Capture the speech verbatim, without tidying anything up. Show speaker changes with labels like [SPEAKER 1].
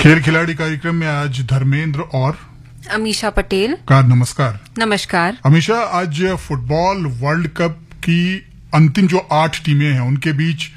[SPEAKER 1] खेल खिलाड़ी कार्यक्रम में आज धर्मेंद्र और
[SPEAKER 2] अमीशा पटेल
[SPEAKER 1] का नमस्कार।
[SPEAKER 2] नमस्कार।
[SPEAKER 1] अमीशा, आज फुटबॉल वर्ल्ड कप की अंतिम जो आठ टीमें हैं उनके बीच